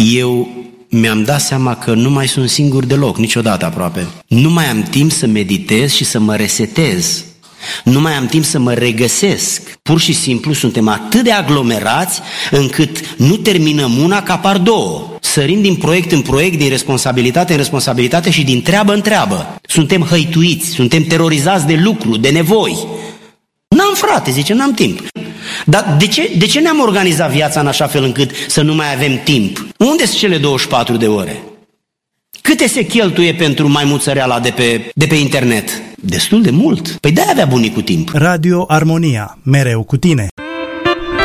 eu mi-am dat seama că nu mai sunt singur deloc, niciodată aproape. Nu mai am timp să meditez și să mă resetez. Nu mai am timp să mă regăsesc. Pur și simplu suntem atât de aglomerați încât nu terminăm una, că apar două. Sărim din proiect în proiect, din responsabilitate în responsabilitate și din treabă în treabă. Suntem hăituiți, suntem terorizați de lucru, de nevoi. N-am, frate, zice, n-am timp. Dar de ce ne-am organizat viața în așa fel încât să nu mai avem timp? Unde sunt cele 24 de ore? Câte se cheltuie pentru maimuțăreala de pe internet? Destul de mult. Păi de-aia avea bunicul timp. Radio Armonia, mereu cu tine.